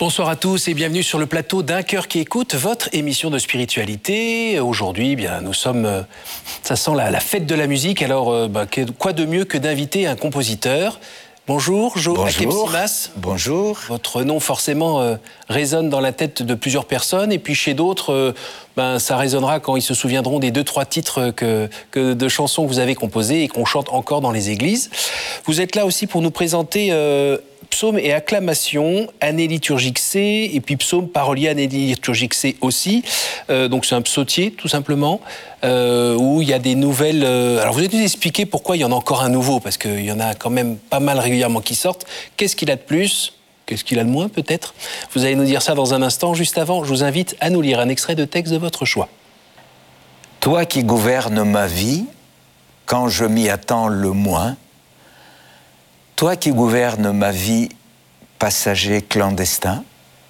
Bonsoir à tous et bienvenue sur le plateau d'Un cœur qui écoute, votre émission de spiritualité. Aujourd'hui, nous sommes, ça sent la fête de la musique, alors quoi de mieux que d'inviter un compositeur. Bonjour, Jo Akepsimas. Bonjour. Votre nom forcément résonne dans la tête de plusieurs personnes et puis chez d'autres, ça résonnera quand ils se souviendront des 2-3 titres de chansons que vous avez composées et qu'on chante encore dans les églises. Vous êtes là aussi pour nous présenter psaume et acclamation, année liturgique C, et puis psaume parolier, année liturgique C aussi. Donc c'est un psautier, tout simplement, où il y a des nouvelles... Alors vous allez nous expliquer pourquoi il y en a encore un nouveau, parce qu'il y en a quand même pas mal régulièrement qui sortent. Qu'est-ce qu'il a de plus ? Qu'est-ce qu'il a de moins, peut-être ? Vous allez nous dire ça dans un instant. Juste avant, je vous invite à nous lire un extrait de texte de votre choix. Toi qui gouvernes ma vie, quand je m'y attends le moins, toi qui gouvernes ma vie, passager clandestin,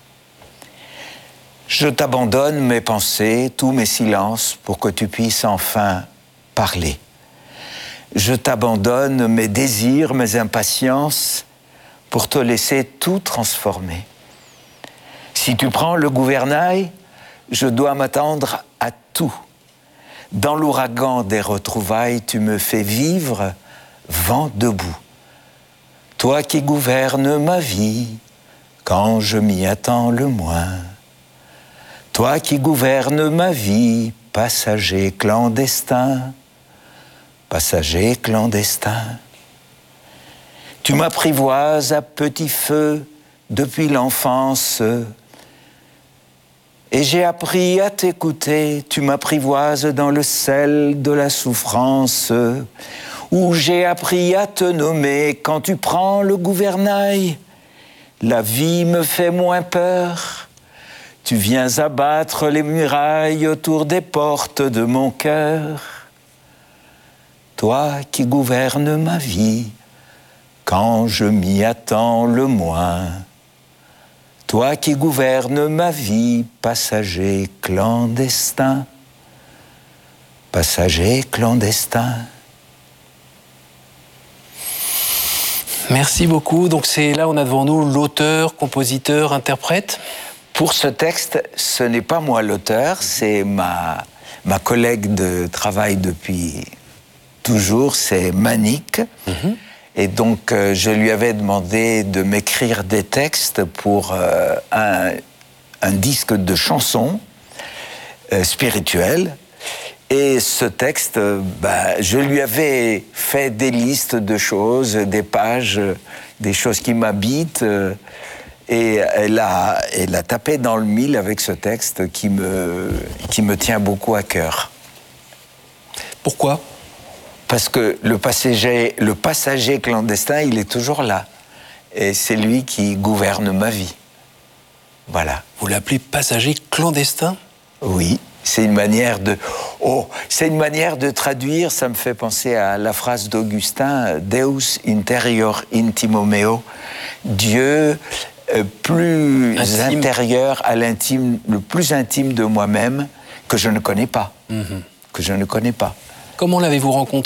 je t'abandonne mes pensées, tous mes silences, pour que tu puisses enfin parler. Je t'abandonne mes désirs, mes impatiences, pour te laisser tout transformer. Si tu prends le gouvernail, je dois m'attendre à tout. Dans l'ouragan des retrouvailles, tu me fais vivre vent debout. Toi qui gouvernes ma vie, quand je m'y attends le moins. Toi qui gouvernes ma vie, passager clandestin, passager clandestin. Tu m'apprivoises à petit feu depuis l'enfance, et j'ai appris à t'écouter. Tu m'apprivoises dans le sel de la souffrance, où j'ai appris à te nommer. Quand tu prends le gouvernail, la vie me fait moins peur. Tu viens abattre les murailles autour des portes de mon cœur. Toi qui gouvernes ma vie, quand je m'y attends le moins. Toi qui gouvernes ma vie, passager clandestin, passager clandestin. Merci beaucoup. Donc c'est là, on a devant nous l'auteur, compositeur, interprète. Pour ce texte, ce n'est pas moi l'auteur, c'est ma collègue de travail depuis toujours, c'est Manick. Et donc, je lui avais demandé de m'écrire des textes pour un disque de chansons spirituelles. Et ce texte, je lui avais fait des listes de choses, des pages, des choses qui m'habitent. Et elle a tapé dans le mille avec ce texte qui me tient beaucoup à cœur. Pourquoi ? Parce que le passager clandestin, il est toujours là. Et c'est lui qui gouverne ma vie. Voilà. Vous l'appelez passager clandestin ? Oui. C'est une manière de traduire, ça me fait penser à la phrase d'Augustin, Deus interior intimo meo, Dieu plus intérieur à l'intime, le plus intime de moi-même, que je ne connais pas. Que je ne connais pas. Comment l'avez-vous rencontré ?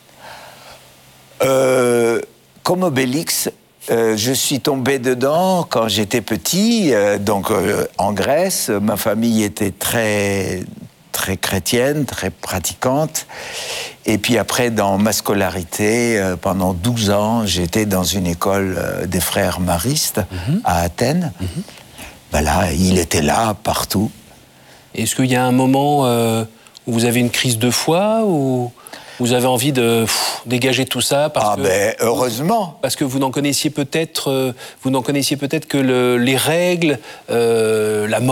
Comme Obélix, je suis tombé dedans quand j'étais petit, en Grèce. Ma famille était très, très chrétienne, très pratiquante. Et puis après, dans ma scolarité, pendant 12 ans, j'étais dans une école des frères maristes à Athènes. Là, il était là, partout. Est-ce qu'il y a un moment où vous avez une crise de foi ou vous avez envie de dégager tout ça heureusement. Parce que vous n'en connaissiez peut-être que les règles, la